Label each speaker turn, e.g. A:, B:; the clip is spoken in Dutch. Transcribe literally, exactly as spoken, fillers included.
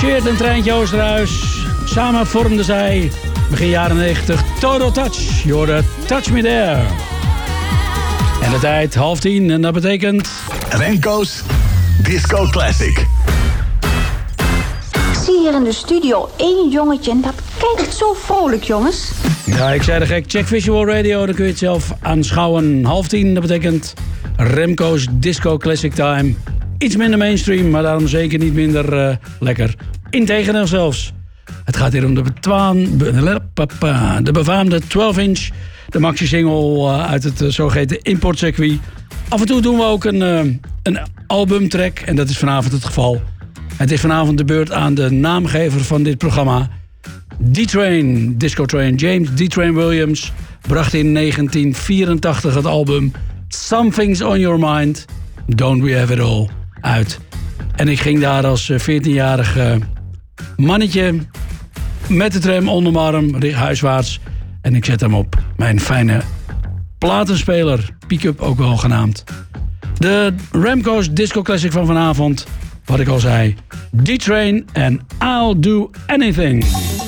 A: Marcheert een treintje Oosterhuis. Samen vormden zij begin jaren negentig Total Touch. Je hoorde Touch Me There. En de tijd half tien en dat betekent...
B: Remco's Disco Classic.
C: Ik zie hier in de studio één jongetje en dat kijkt zo vrolijk, jongens.
A: Ja, ik zei de gek, check Visual Radio, dan kun je het zelf aanschouwen. Half tien, dat betekent Remco's Disco Classic Time. Iets minder mainstream, maar daarom zeker niet minder uh, lekker. Integendeel zelfs. Het gaat hier om de, betwaan, de befaamde twaalf inch, de maxi-single uh, uit het uh, zogeheten importcircuit. Af en toe doen we ook een, uh, een albumtrack en dat is vanavond het geval. Het is vanavond de beurt aan de naamgever van dit programma. D-Train, Disco Train. James D-Train Williams bracht in negentien vierentachtig het album Something's on Your Mind, Don't We Have It All uit. En ik ging daar als veertienjarig mannetje met de tram onder mijn arm huiswaarts. En ik zet hem op mijn fijne platenspeler, pick-up ook wel genaamd. De Remco's Disco Classic van vanavond, wat ik al zei, D-Train en I'll Do Anything.